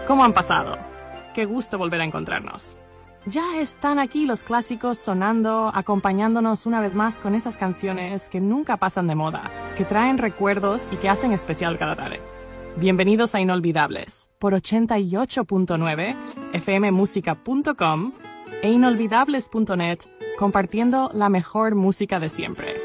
¿Cómo han pasado? Qué gusto volver a encontrarnos. Ya están aquí los clásicos sonando, acompañándonos una vez más con esas canciones que nunca pasan de moda, que traen recuerdos y que hacen especial cada tarde. Bienvenidos a Inolvidables, por 88.9, fmmusica.com e inolvidables.net, compartiendo la mejor música de siempre.